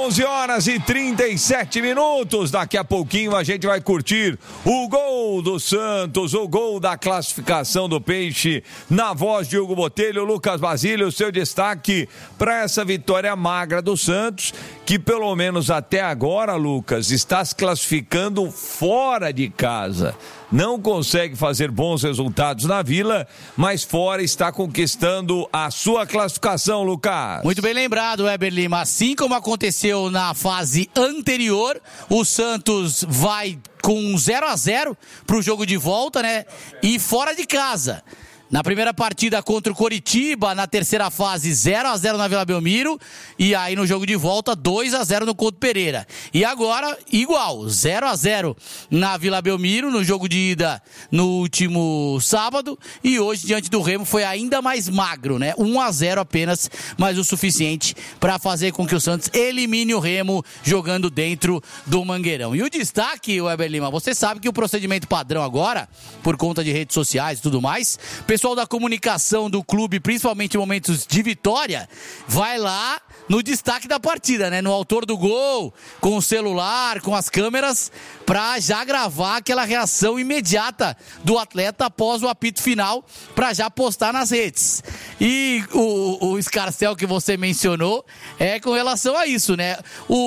11h37. Daqui a pouquinho a gente vai curtir o gol do Santos, o gol da classificação do Peixe, na voz de Hugo Botelho. Lucas Basílio, seu destaque para essa vitória magra do Santos, que pelo menos até agora, Lucas, está se classificando fora de casa. Não consegue fazer bons resultados na Vila, mas fora está conquistando a sua classificação, Lucas. Muito bem lembrado, Weber Lima. Assim como aconteceu na fase anterior, o Santos vai com 0-0 para o jogo de volta, né? E fora de casa. Na primeira partida contra o Coritiba, na terceira fase 0-0 na Vila Belmiro, e aí no jogo de volta 2-0 no Couto Pereira. E agora igual, 0-0 na Vila Belmiro, no jogo de ida no último sábado, e hoje diante do Remo foi ainda mais magro, né? 1-0 apenas, mas o suficiente para fazer com que o Santos elimine o Remo jogando dentro do Mangueirão. E o destaque, Weber Lima, você sabe que o procedimento padrão agora, por conta de redes sociais e tudo mais, pessoal da comunicação do clube, principalmente em momentos de vitória, vai lá no destaque da partida, né? No autor do gol, com o celular, com as câmeras, pra já gravar aquela reação imediata do atleta após o apito final, pra já postar nas redes. E o escarcéu que você mencionou é com relação a isso, né?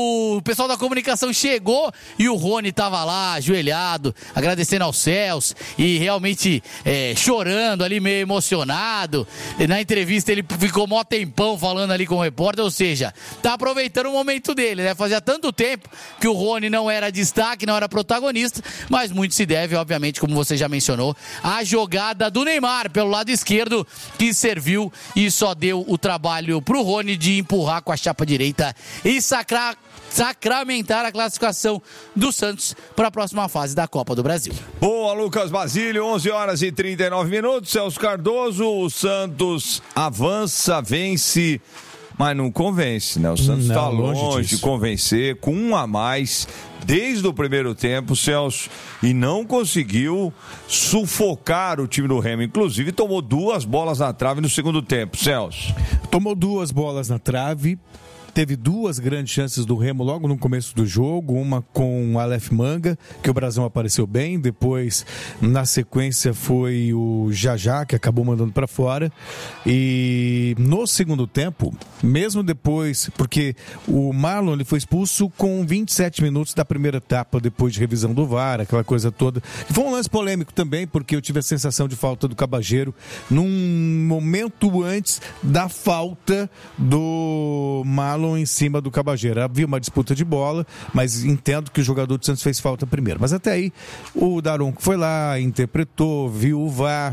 O pessoal da comunicação chegou e o Rony tava lá, ajoelhado, agradecendo aos céus e realmente chorando ali, meio emocionado. Na entrevista ele ficou mó tempão falando ali com o repórter, ou seja, tá aproveitando o momento dele, né? Fazia tanto tempo que o Rony não era destaque, não era protagonista, mas muito se deve, obviamente, como você já mencionou, à jogada do Neymar pelo lado esquerdo, que serviu e só deu o trabalho pro Rony de empurrar com a chapa direita e sacramentar a classificação do Santos para a próxima fase da Copa do Brasil. Boa, Lucas Basílio, 11h39. Celso Cardoso, o Santos avança, vence, mas não convence, né? O Santos está longe de convencer, com um a mais desde o primeiro tempo, Celso, e não conseguiu sufocar o time do Remo. Inclusive tomou 2 bolas na trave no segundo tempo, Celso. Tomou 2 bolas na trave. Teve 2 grandes chances do Remo logo no começo do jogo, uma com o Aleph Manga, que o Brasão apareceu bem, depois na sequência foi o Jajá, que acabou mandando para fora, e no segundo tempo, mesmo depois, porque o Marlon ele foi expulso com 27 minutos da primeira etapa, depois de revisão do VAR, aquela coisa toda. Foi um lance polêmico também, porque eu tive a sensação de falta do Cabageiro num momento antes da falta do Marlon em cima do Cabageiro. Havia uma disputa de bola, mas entendo que o jogador do Santos fez falta primeiro. Mas até aí, o Daronco foi lá, interpretou, viu o VAR.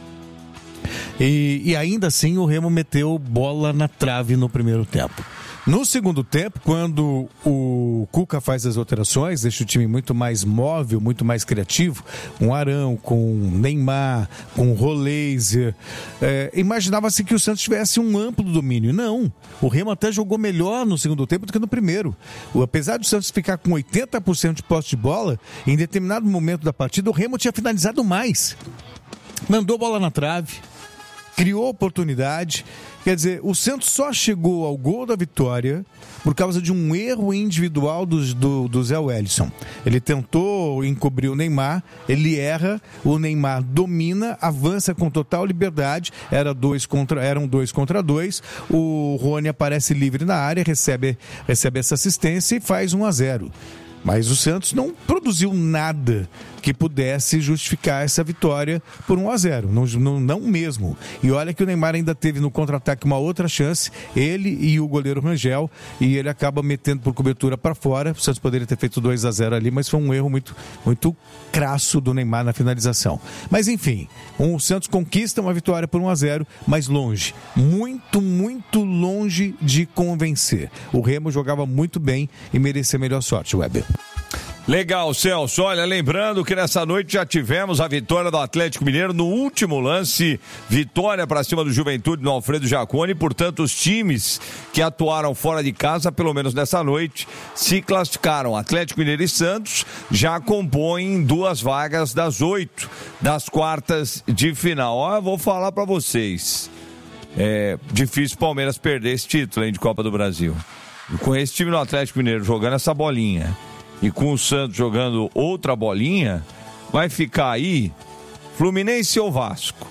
E ainda assim o Remo meteu bola na trave no primeiro tempo. No segundo tempo, quando o Cuca faz as alterações, deixa o time muito mais móvel, muito mais criativo, com Arão, com Neymar, com Roleiser, imaginava-se que o Santos tivesse um amplo domínio. Não, o Remo até jogou melhor no segundo tempo do que no primeiro. Apesar do Santos ficar com 80% de posse de bola, em determinado momento da partida, o Remo tinha finalizado mais. Mandou bola na trave, criou oportunidade. Quer dizer, o Santos só chegou ao gol da vitória por causa de um erro individual do Zé Wellison. Ele tentou encobrir o Neymar, ele erra, o Neymar domina, avança com total liberdade, eram 2 contra 2, o Rony aparece livre na área, recebe essa assistência e faz 1-0. Mas o Santos não produziu nada que pudesse justificar essa vitória por 1-0, não mesmo. E olha que o Neymar ainda teve no contra-ataque uma outra chance, ele e o goleiro Rangel, e ele acaba metendo por cobertura para fora. O Santos poderia ter feito 2-0 ali, mas foi um erro muito, muito crasso do Neymar na finalização. Mas enfim, o Santos conquista uma vitória por 1-0, mas longe, muito, muito longe de convencer. O Remo jogava muito bem e merecia melhor sorte, Weber. Legal, Celso. Olha, lembrando que nessa noite já tivemos a vitória do Atlético Mineiro no último lance, vitória para cima do Juventude no Alfredo Jaconi. Portanto, os times que atuaram fora de casa, pelo menos nessa noite, se classificaram. Atlético Mineiro e Santos já compõem 2 vagas das 8 das quartas de final. Ó, eu vou falar para vocês, é difícil o Palmeiras perder esse título, hein, de Copa do Brasil. com esse time do Atlético Mineiro jogando essa bolinha e com o Santos jogando outra bolinha, vai ficar aí Fluminense ou Vasco.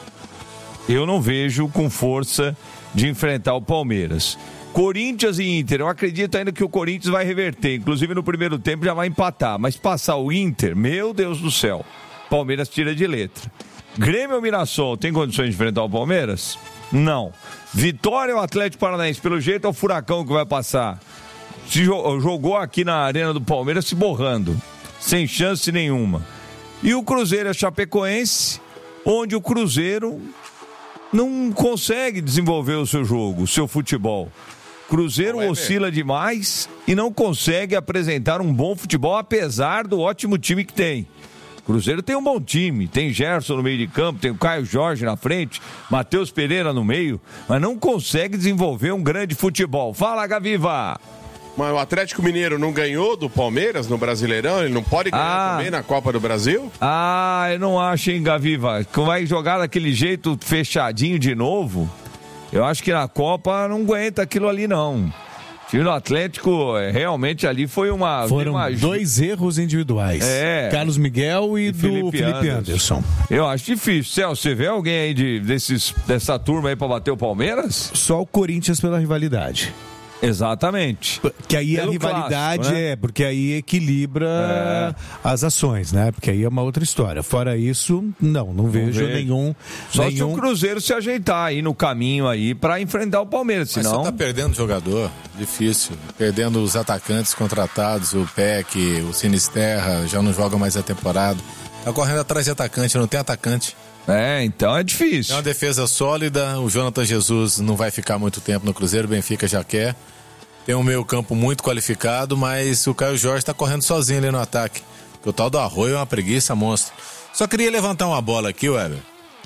Eu não vejo com força de enfrentar o Palmeiras. Corinthians e Inter, eu acredito ainda que o Corinthians vai reverter, inclusive no primeiro tempo já vai empatar, mas passar o Inter, meu Deus do céu, Palmeiras tira de letra. Grêmio ou Mirassol, tem condições de enfrentar o Palmeiras? Não. Vitória ou Atlético Paranaense, pelo jeito é o Furacão que vai passar. Se jogou aqui na arena do Palmeiras se borrando, sem chance nenhuma. E o Cruzeiro é Chapecoense, onde o Cruzeiro não consegue desenvolver o seu jogo, o seu futebol. Cruzeiro oscila demais e não consegue apresentar um bom futebol, apesar do ótimo time que tem. Cruzeiro tem um bom time, tem Gerson no meio de campo, tem o Caio Jorge na frente, Matheus Pereira no meio, mas não consegue desenvolver um grande futebol. Fala, Gaviva! Mas o Atlético Mineiro não ganhou do Palmeiras no Brasileirão? Ele não pode ganhar também na Copa do Brasil? Eu não acho, hein, Gaviva? Vai jogar daquele jeito fechadinho de novo? Eu acho que na Copa não aguenta aquilo ali, não. O time do Atlético, realmente ali foram 2 erros individuais. Carlos Miguel e do Felipe Anderson. Eu acho difícil. Celso, você vê alguém aí dessa turma aí pra bater o Palmeiras? Só o Corinthians pela rivalidade. Exatamente. Que aí a rivalidade clássico, né? Porque aí equilibra as ações, né? Porque aí é uma outra história. Fora isso, não vejo nenhum. Só se o Cruzeiro se ajeitar aí no caminho aí pra enfrentar o Palmeiras, senão... Mas você tá perdendo jogador, difícil. Perdendo os atacantes contratados, o Peck, o Sinisterra, já não joga mais a temporada. Tá correndo atrás de atacante, não tem atacante. Então é difícil. É uma defesa sólida, o Jonathan Jesus não vai ficar muito tempo no Cruzeiro, o Benfica já quer. Tem um meio campo muito qualificado, mas o Caio Jorge tá correndo sozinho ali no ataque. Porque o tal do Arroio é uma preguiça monstro. Só queria levantar uma bola aqui, Weber.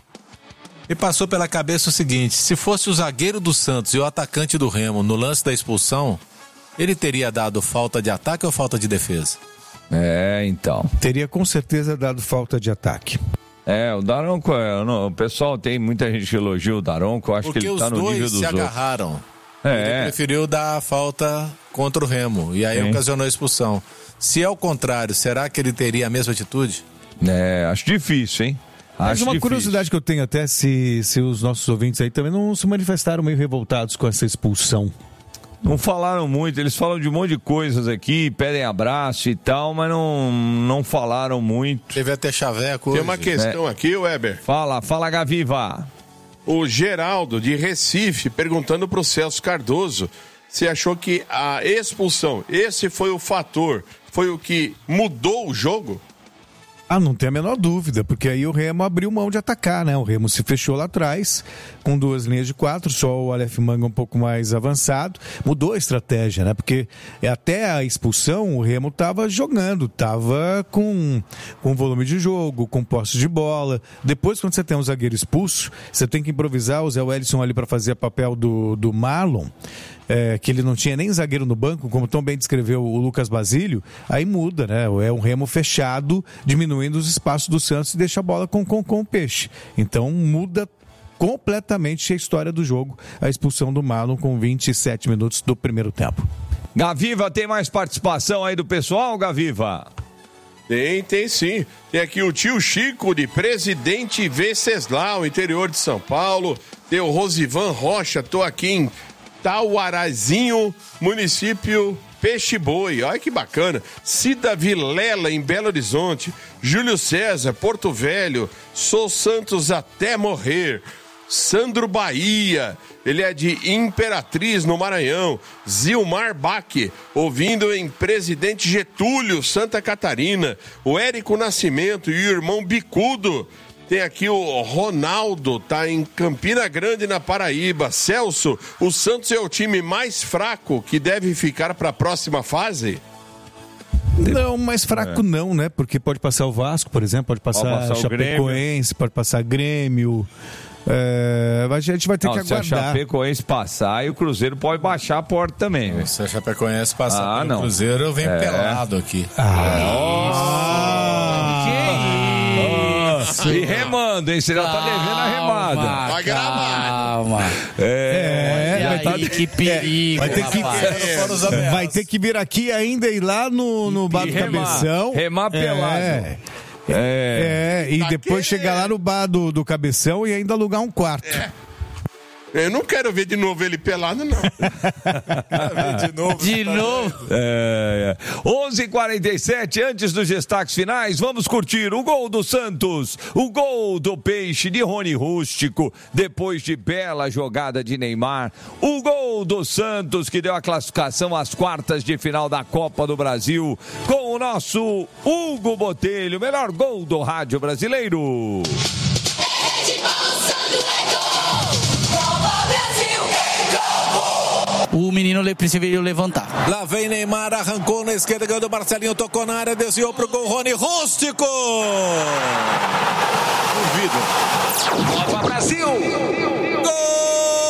E passou pela cabeça o seguinte, se fosse o zagueiro do Santos e o atacante do Remo no lance da expulsão, ele teria dado falta de ataque ou falta de defesa? Então. Teria com certeza dado falta de ataque. O Daronco, o pessoal tem muita gente que elogia o Daronco, eu acho que ele tá no nível dos outros. Porque os dois se agarraram. Ele preferiu dar a falta contra o Remo e aí ocasionou a expulsão. Se é o contrário, será que ele teria a mesma atitude? Acho difícil, hein? Mas uma curiosidade que eu tenho até se os nossos ouvintes aí também não se manifestaram meio revoltados com essa expulsão. Não falaram muito, eles falam de um monte de coisas aqui, pedem abraço e tal, mas não falaram muito. Teve até chaveco hoje. Tem uma questão aqui, Weber. Fala, Gaviva. O Geraldo, de Recife, perguntando pro Celso Cardoso se achou que a expulsão, esse foi o fator, foi o que mudou o jogo? Não tem a menor dúvida, porque aí o Remo abriu mão de atacar, né? O Remo se fechou lá atrás, com 2 linhas de 4, só o Aleph Manga um pouco mais avançado. Mudou a estratégia, né? Porque até a expulsão, o Remo estava jogando, estava com volume de jogo, com posse de bola. Depois, quando você tem um zagueiro expulso, você tem que improvisar o Zé Wellison ali para fazer papel do Marlon. Que ele não tinha nem zagueiro no banco, como tão bem descreveu o Lucas Basílio, aí muda, né? É um Remo fechado, diminuindo os espaços do Santos e deixa a bola com o Peixe. Então muda completamente a história do jogo, a expulsão do Marlon com 27 minutos do primeiro tempo. Gaviva, tem mais participação aí do pessoal, Gaviva? Tem sim. Tem aqui o tio Chico de Presidente Venceslau, interior de São Paulo. Tem o Rosivan Rocha, tô aqui em Tauarazinho, município Peixe Boi, olha que bacana. Cida Vilela, em Belo Horizonte. Júlio César, Porto Velho. Sou Santos até morrer. Sandro Bahia, ele é de Imperatriz, no Maranhão. Zilmar Bach, ouvindo em Presidente Getúlio, Santa Catarina. O Érico Nascimento e o irmão Bicudo. Tem aqui o Ronaldo, tá em Campina Grande, na Paraíba. Celso, o Santos é o time mais fraco que deve ficar para a próxima fase? Não, mais fraco não, né? Porque pode passar o Vasco, por exemplo, pode passar Chapecoense, pode passar Grêmio. A gente vai ter que aguardar. Se a Chapecoense passar, e o Cruzeiro pode baixar a porta também. Se a Chapecoense passar pelo Cruzeiro, eu venho pelado aqui. isso. E remando, hein? Você já tá devendo a remada. Vai gravar. Calma. Vai que perigo, vai ter que vir aqui ainda e lá no bar do Cabeção. Remar pelado. E depois chegar lá no bar do Cabeção e ainda alugar um quarto. Eu não quero ver de novo ele pelado, não. De novo. 11h47, antes dos destaques finais, vamos curtir o gol do Santos, o gol do Peixe de Rony Rústico, depois de bela jogada de Neymar, o gol do Santos que deu a classificação às quartas de final da Copa do Brasil, com o nosso Hugo Botelho, melhor gol do rádio brasileiro. O menino preferiu levantar. Lá vem Neymar, arrancou na esquerda, ganhou do Marcelinho, tocou na área, desviou pro gol, Rony Rústico! Duvido. Copa Brasil!